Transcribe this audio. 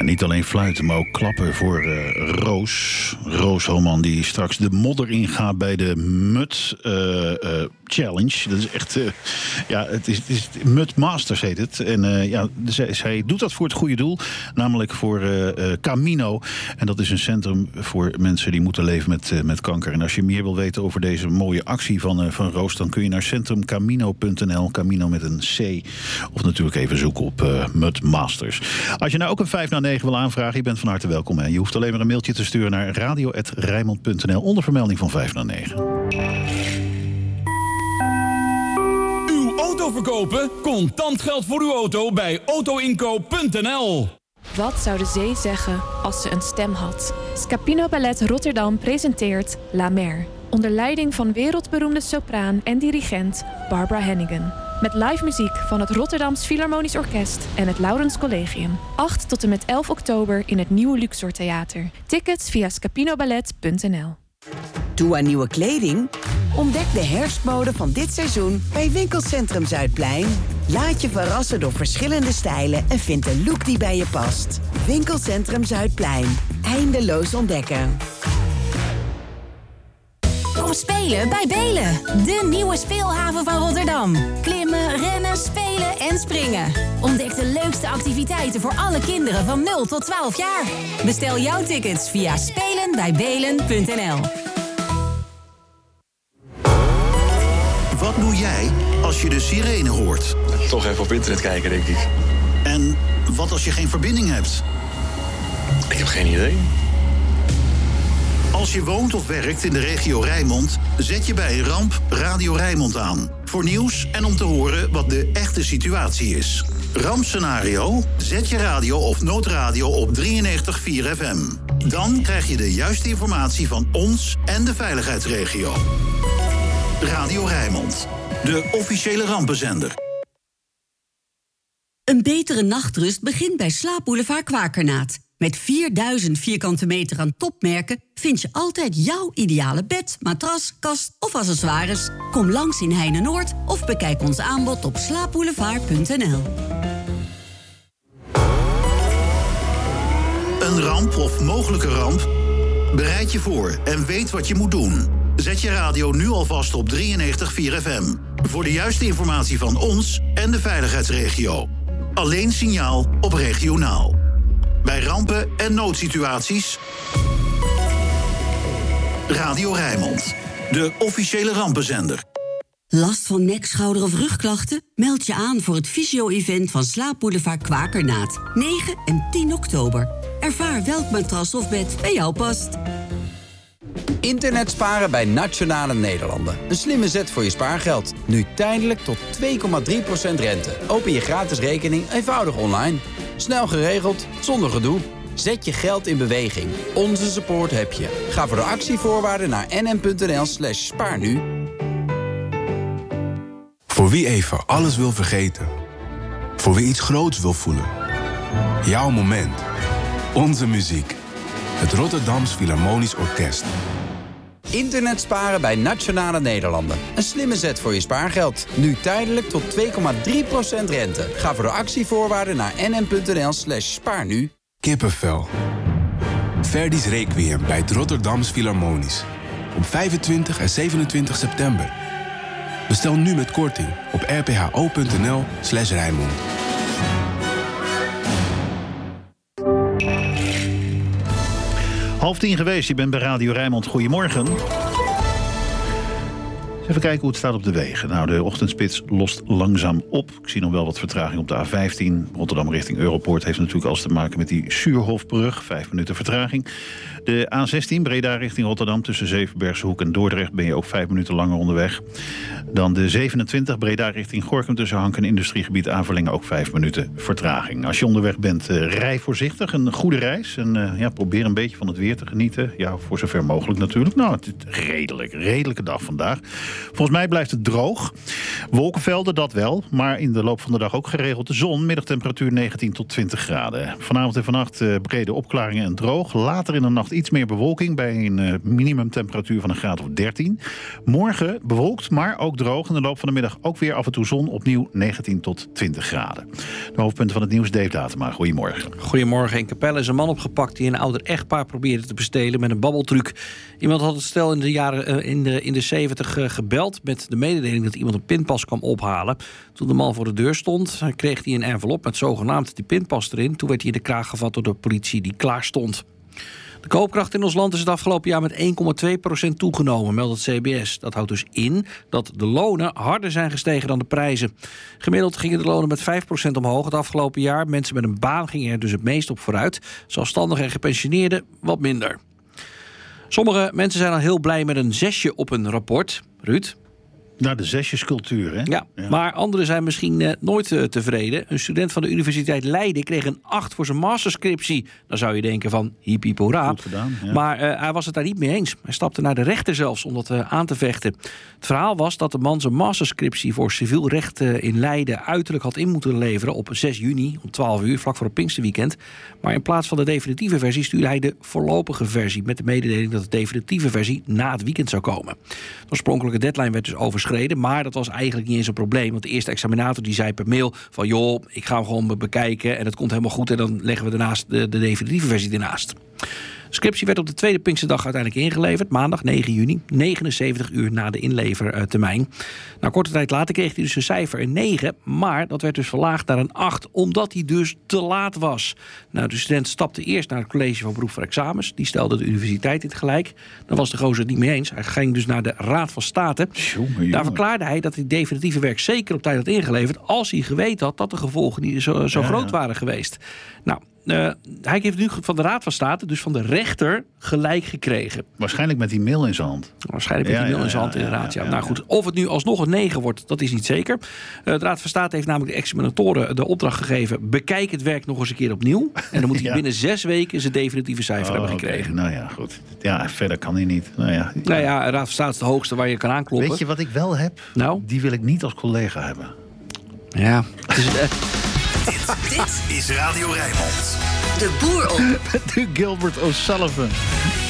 Niet alleen fluiten, maar ook klappen voor Roos. Roos Homan, die straks de modder ingaat bij de Mud Challenge. Dat is echt, het is Mud Masters heet het. En zij doet dat voor het goede doel, namelijk voor Camino. En dat is een centrum voor mensen die moeten leven met kanker. En als je meer wil weten over deze mooie actie van Roos, dan kun je naar centrumcamino.nl, Camino met een C. Of natuurlijk even zoeken op Mud Masters. Als je nou ook een 5 na 9 wil aanvragen, je bent van harte welkom. Hè. Je hoeft alleen maar een mailtje te sturen naar radio@rijnmond.nl onder vermelding van 5 na 9. Uw auto verkopen? Contant geld voor uw auto bij autoinkoop.nl. Wat zou de zee zeggen als ze een stem had? Scapino Ballet Rotterdam presenteert La Mer. Onder leiding van wereldberoemde sopraan en dirigent Barbara Hannigan. Met live muziek van het Rotterdams Philharmonisch Orkest en het Laurens Collegium. 8 tot en met 11 oktober in het Nieuwe Luxor Theater. Tickets via scapinoballet.nl. Toe aan nieuwe kleding? Ontdek de herfstmode van dit seizoen bij Winkelcentrum Zuidplein. Laat je verrassen door verschillende stijlen en vind een look die bij je past. Winkelcentrum Zuidplein. Eindeloos ontdekken. Kom spelen bij Belen, de nieuwe speelhaven van Rotterdam. Klimmen, rennen, spelen en springen. Ontdek de leukste activiteiten voor alle kinderen van 0 tot 12 jaar. Bestel jouw tickets via spelenbijbelen.nl. Wat doe jij als je de sirene hoort? Toch even op internet kijken, denk ik. En wat als je geen verbinding hebt? Ik heb geen idee. Als je woont of werkt in de regio Rijnmond, zet je bij een ramp Radio Rijnmond aan. Voor nieuws en om te horen wat de echte situatie is. Rampscenario? Zet je radio of noodradio op 93.4 FM. Dan krijg je de juiste informatie van ons en de veiligheidsregio. Radio Rijnmond, de officiële rampenzender. Een betere nachtrust begint bij Slaapboulevard Kwakernaat. Met 4000 vierkante meter aan topmerken vind je altijd jouw ideale bed, matras, kast of accessoires. Kom langs in Heine-Noord of bekijk ons aanbod op slaapboulevard.nl. Een ramp of mogelijke ramp? Bereid je voor en weet wat je moet doen. Zet je radio nu alvast op 93.4 FM. Voor de juiste informatie van ons en de veiligheidsregio. Alleen signaal op regionaal. Bij rampen en noodsituaties. Radio Rijnmond, de officiële rampenzender. Last van nek, schouder of rugklachten? Meld je aan voor het fysio-event van Slaapboulevard Kwakernaat. 9 en 10 oktober. Ervaar welk matras of bed bij jou past. Internet sparen bij Nationale Nederlanden. Een slimme zet voor je spaargeld. Nu tijdelijk tot 2,3% rente. Open je gratis rekening eenvoudig online. Snel geregeld, zonder gedoe. Zet je geld in beweging. Onze support heb je. Ga voor de actievoorwaarden naar nm.nl/spaarnu. Voor wie even alles wil vergeten. Voor wie iets groots wil voelen. Jouw moment. Onze muziek. Het Rotterdams Philharmonisch Orkest. Internet sparen bij Nationale Nederlanden. Een slimme zet voor je spaargeld. Nu tijdelijk tot 2,3% rente. Ga voor de actievoorwaarden naar nm.nl/spaarnu. Kippenvel. Verdi's Requiem bij het Rotterdams Philharmonisch. Op 25 en 27 september. Bestel nu met korting op rpho.nl/Rijnmond. Half 10 geweest, je bent bij Radio Rijnmond. Goedemorgen. Even kijken hoe het staat op de wegen. Nou, de ochtendspits lost langzaam op. Ik zie nog wel wat vertraging op de A15. Rotterdam richting Europoort heeft natuurlijk alles te maken met die Suurhofbrug. 5 minuten vertraging. De A16 Breda richting Rotterdam tussen Zevenbergse Hoek en Dordrecht ben je ook 5 minuten langer onderweg. Dan de 27 Breda richting Gorinchem tussen Hank en Industriegebied Averlingen ook 5 minuten vertraging. Als je onderweg bent, rij voorzichtig. Een goede reis. En probeer een beetje van het weer te genieten. Ja, voor zover mogelijk natuurlijk. Nou, het is een redelijke dag vandaag. Volgens mij blijft het droog. Wolkenvelden, dat wel. Maar in de loop van de dag ook geregeld de zon. Middagtemperatuur 19 tot 20 graden. Vanavond en vannacht brede opklaringen en droog. Later in de nacht iets meer bewolking bij een minimumtemperatuur van een graad of 13. Morgen bewolkt, maar ook droog. In de loop van de middag ook weer af en toe zon. Opnieuw 19 tot 20 graden. De hoofdpunten van het nieuws, Dave Datema. Goedemorgen. Goedemorgen. In Capelle is een man opgepakt die een ouder echtpaar probeerde te bestelen met een babbeltruc. Iemand had het stel in de jaren in de 70 gebeld met de mededeling dat iemand een pinpas kwam ophalen. Toen de man voor de deur stond, kreeg hij een envelop met zogenaamd die pinpas erin. Toen werd hij in de kraag gevat door de politie die klaar stond. De koopkracht in ons land is het afgelopen jaar met 1,2% toegenomen, meldt het CBS. Dat houdt dus in dat de lonen harder zijn gestegen dan de prijzen. Gemiddeld gingen de lonen met 5% omhoog het afgelopen jaar. Mensen met een baan gingen er dus het meest op vooruit. Zelfstandigen en gepensioneerden wat minder. Sommige mensen zijn al heel blij met een 6 op een rapport. Ruud? Naar de 6-cultuur, hè? Ja, maar anderen zijn misschien nooit tevreden. Een student van de Universiteit Leiden kreeg een 8 voor zijn masterscriptie. Dan zou je denken van hiep hiep hoera. Goed gedaan, ja. Maar hij was het daar niet mee eens. Hij stapte naar de rechter zelfs om dat aan te vechten. Het verhaal was dat de man zijn masterscriptie voor civiel recht in Leiden uiterlijk had in moeten leveren op 6 juni om 12 uur, vlak voor het Pinksterweekend. Maar in plaats van de definitieve versie stuurde hij de voorlopige versie met de mededeling dat de definitieve versie na het weekend zou komen. De oorspronkelijke deadline werd dus overschreden. Maar dat was eigenlijk niet eens een probleem. Want de eerste examinator die zei per mail van joh, ik ga hem gewoon bekijken en het komt helemaal goed en dan leggen we daarnaast de definitieve versie ernaast. De scriptie werd op de tweede Pinksterdag uiteindelijk ingeleverd. Maandag 9 juni, 79 uur na de inlevertermijn. Nou, korte tijd later kreeg hij dus een cijfer een 9. Maar dat werd dus verlaagd naar een 8. Omdat hij dus te laat was. Nou, de student stapte eerst naar het college van beroep voor examens. Die stelde de universiteit in het gelijk. Daar was de gozer het niet mee eens. Hij ging dus naar de Raad van State. Daar verklaarde hij dat hij definitieve werk zeker op tijd had ingeleverd. Als hij geweten had dat de gevolgen niet zo groot waren geweest. Nou, hij heeft nu van de Raad van State, dus van de rechter, gelijk gekregen. Waarschijnlijk met die mail in zijn hand. Waarschijnlijk met die mail in zijn hand, inderdaad. Ja. Nou goed, of het nu alsnog een 9 wordt, dat is niet zeker. De Raad van State heeft namelijk de examinatoren de opdracht gegeven: bekijk het werk nog eens een keer opnieuw. En dan moet hij binnen 6 weken zijn definitieve cijfer hebben gekregen. Nou ja, goed. Ja, verder kan hij niet. Nou ja, de Raad van State is de hoogste waar je kan aankloppen. Weet je wat ik wel heb? Nou? Die wil ik niet als collega hebben. Ja. Dit is Radio Rijnmond. De boer op. Gilbert O'Sullivan.